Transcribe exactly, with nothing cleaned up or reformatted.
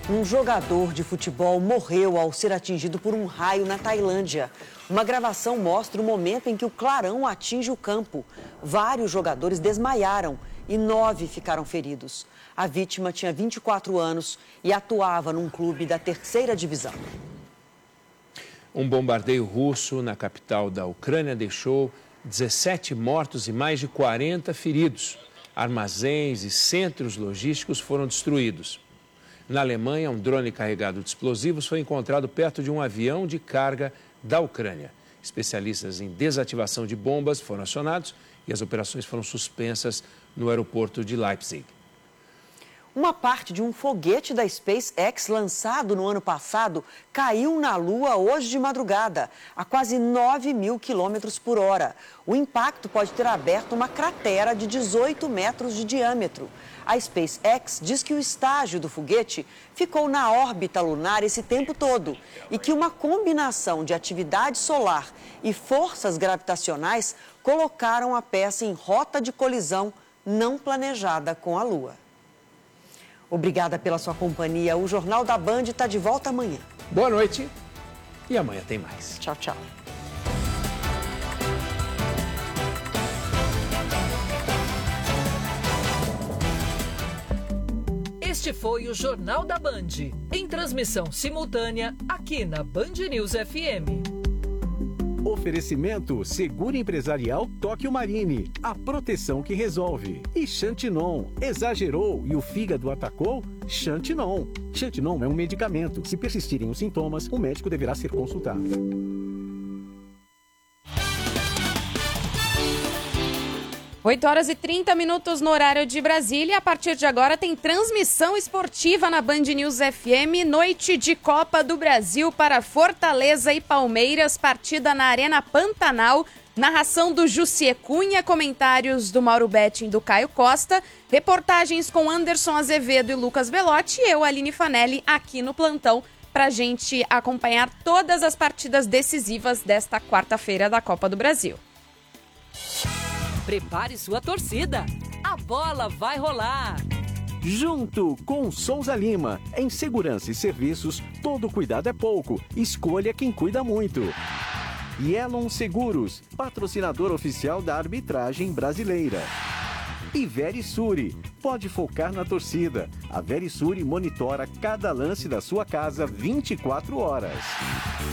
Um jogador de futebol morreu ao ser atingido por um raio na Tailândia. Uma gravação mostra o momento em que o clarão atinge o campo. Vários jogadores desmaiaram e nove ficaram feridos. A vítima tinha vinte e quatro anos e atuava num clube da terceira divisão. Um bombardeio russo na capital da Ucrânia deixou dezessete mortos e mais de quarenta feridos. Armazéns e centros logísticos foram destruídos. Na Alemanha, um drone carregado de explosivos foi encontrado perto de um avião de carga da Ucrânia. Especialistas em desativação de bombas foram acionados e as operações foram suspensas no aeroporto de Leipzig. Uma parte de um foguete da SpaceX lançado no ano passado caiu na Lua hoje de madrugada, a quase nove mil quilômetros por hora. O impacto pode ter aberto uma cratera de dezoito metros de diâmetro. A SpaceX diz que o estágio do foguete ficou na órbita lunar esse tempo todo e que uma combinação de atividade solar e forças gravitacionais colocaram a peça em rota de colisão não planejada com a Lua. Obrigada pela sua companhia. O Jornal da Band está de volta amanhã. Boa noite e amanhã tem mais. Tchau, tchau. Este foi o Jornal da Band, em transmissão simultânea aqui na Band News F M. Oferecimento Seguro Empresarial Tóquio Marine, a proteção que resolve. E Xantinon, exagerou e o fígado atacou? Xantinon. Xantinon é um medicamento. Se persistirem os sintomas, o médico deverá ser consultado. oito horas e trinta minutos no horário de Brasília. A partir de agora tem transmissão esportiva na Band News F M. Noite de Copa do Brasil para Fortaleza e Palmeiras. Partida na Arena Pantanal. Narração do Jussier Cunha, comentários do Mauro Betting e do Caio Costa. Reportagens com Anderson Azevedo e Lucas Belotti. E eu, Aline Fanelli, aqui no plantão para a gente acompanhar todas as partidas decisivas desta quarta-feira da Copa do Brasil. Prepare sua torcida, a bola vai rolar. Junto com Souza Lima, em segurança e serviços, todo cuidado é pouco, escolha quem cuida muito. Yelon Seguros, patrocinador oficial da arbitragem brasileira. E Verisure, pode focar na torcida. A Verisure monitora cada lance da sua casa vinte e quatro horas.